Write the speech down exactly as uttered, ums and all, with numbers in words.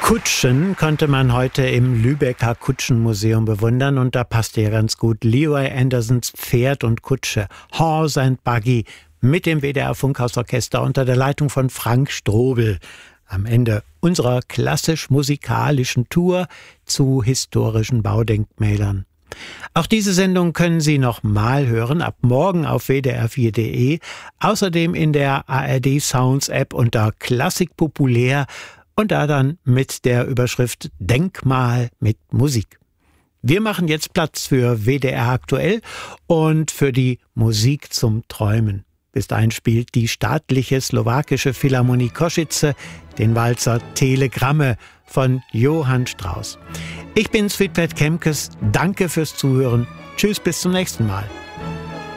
Kutschen konnte man heute im Lübecker Kutschenmuseum bewundern und da passte ja ganz gut Leroy Andersons Pferd und Kutsche, Horse and Buggy, mit dem W D R Funkhausorchester unter der Leitung von Frank Strobel. Am Ende unserer klassisch-musikalischen Tour zu historischen Baudenkmälern. Auch diese Sendung können Sie noch mal hören, ab morgen auf w d r vier punkt d e, außerdem in der A R D Sounds App unter Klassik populär und da dann mit der Überschrift Denkmal mit Musik. Wir machen jetzt Platz für W D R aktuell und für die Musik zum Träumen. Bis dahin spielt die staatliche slowakische Philharmonie Košice den Walzer Telegramme von Johann Strauss. Ich bin Sweetbet Kemkes, danke fürs Zuhören. Tschüss, bis zum nächsten Mal.